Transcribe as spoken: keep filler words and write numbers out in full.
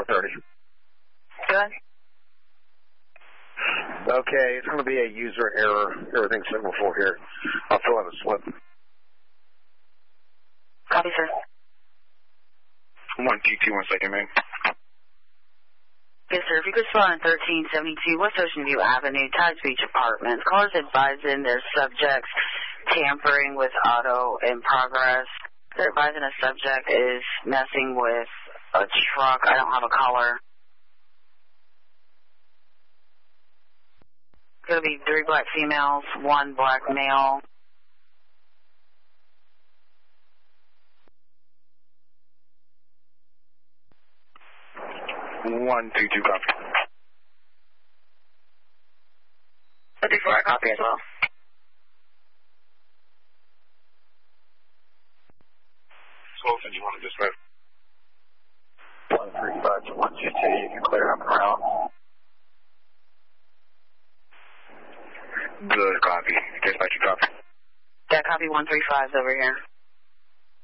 thirty. Good. Okay, it's going to be a user error. Everything's signal four here. I'll fill out a slip. Copy, sir. one T T, one second, man. Yes, sir. If you could spot on thirteen seventy-two West Ocean View Avenue, Tides Beach Apartments. Callers advising their subjects tampering with auto in progress. They're advising a subject is messing with a truck. I don't have a caller. It's going to be three black females, one black male. one two two, copy. fifty-four, I copy as well. Wilson, you want to just move? one three five to one two two, you can clear up and around. Good, copy. Dispatch, you copy. Yeah, copy one three five's over here.